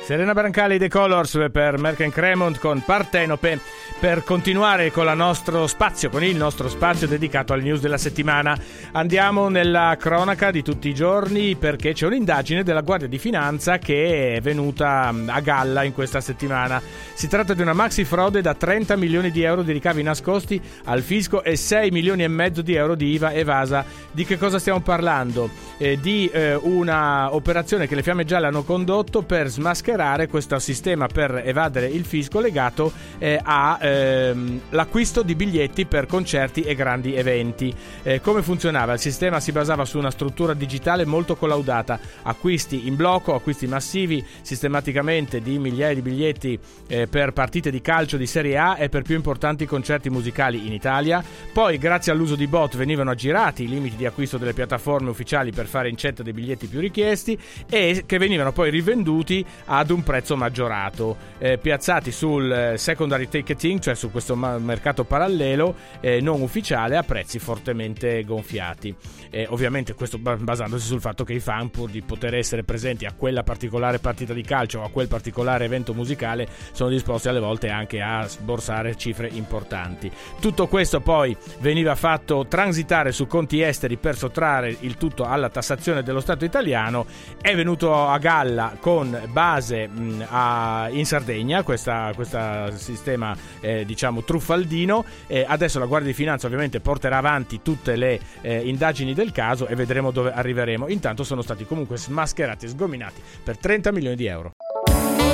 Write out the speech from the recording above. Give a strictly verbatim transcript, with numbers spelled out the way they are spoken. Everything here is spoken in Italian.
Serena Brancali, The Colors per Merck Cremont con Partenope, per continuare con la nostro spazio, con il nostro spazio dedicato alle news della settimana. Andiamo nella cronaca di tutti i giorni perché c'è un'indagine della Guardia di Finanza che è venuta a galla in questa settimana. Si tratta di una maxi frode da trenta milioni di euro di ricavi nascosti al fisco e sei milioni e mezzo di euro di I V A evasa. Di che cosa stiamo parlando? Eh, di eh, una operazione che le Fiamme Gialle hanno condotto per smascherare questo sistema per evadere il fisco legato eh, a ehm, l'acquisto di biglietti per concerti e grandi eventi. Eh, come funzionava? Il sistema si basava su una struttura digitale molto collaudata: acquisti in blocco, acquisti massivi sistematicamente di migliaia di biglietti eh, per partite di calcio di Serie A e per più importanti concerti musicali in Italia. Poi, grazie all'uso di bot, venivano aggirati i limiti di acquisto delle piattaforme ufficiali per fare incetta dei biglietti più richiesti e che venivano poi rivenduti ad un prezzo maggiorato, eh, piazzati sul secondary ticketing, cioè su questo ma- mercato parallelo eh, non ufficiale, a prezzi fortemente gonfiati. Eh, ovviamente questo basandosi sul fatto che i fan, pur di poter essere presenti a quella particolare partita di calcio o a quel particolare evento musicale, sono disposti alle volte anche a sborsare cifre importanti. Tutto questo poi veniva fatto transitare su conti esteri per sottrarre il tutto alla tassazione dello Stato italiano. È venuto a galla con base mh, a, in Sardegna questa, questa sistema eh, diciamo truffaldino. Eh, adesso la Guardia di Finanza ovviamente porterà avanti tutte le eh, indagini del caso e vedremo dove arriveremo. Intanto sono stati comunque smascherati e sgominati per trenta milioni di euro.